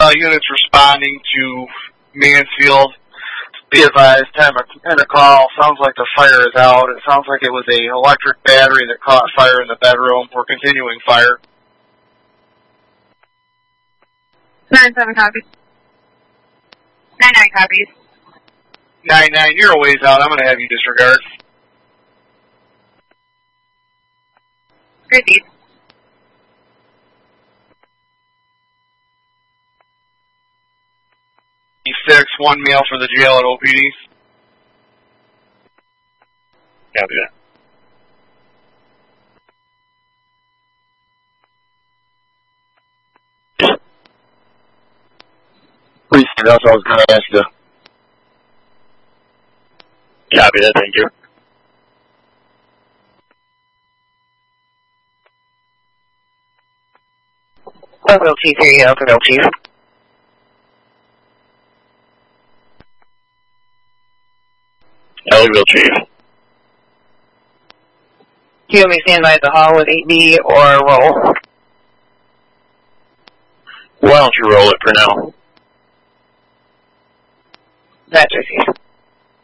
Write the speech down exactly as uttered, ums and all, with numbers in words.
uh, units responding to Mansfield. Be advised, ten a call. Sounds like the fire is out. It sounds like it was a electric battery that caught fire in the bedroom. We're continuing fire. nine seven copies. nine nine copies. nine nine, you're a ways out. I'm going to have you disregard. Great deed. six, one mail for the jail at O P D. Copy that. Please, that's what I was going to ask you. Copy that, thank you. Oakville Chief here, Oakville Chief. Ellieville Chief. Do you want me to stand by at the hall with eight B or roll? Why don't you roll it for now? That's Chief.